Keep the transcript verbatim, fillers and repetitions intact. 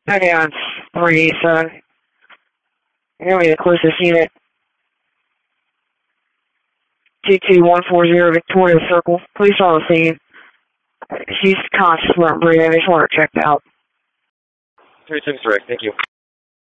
Okay, on three eighty-seven. You're going to be the closest unit. two two one four zero Victoria Circle. Police are on the scene. She's conscious, not breathing. I just want her checked out. three six direct, thank you.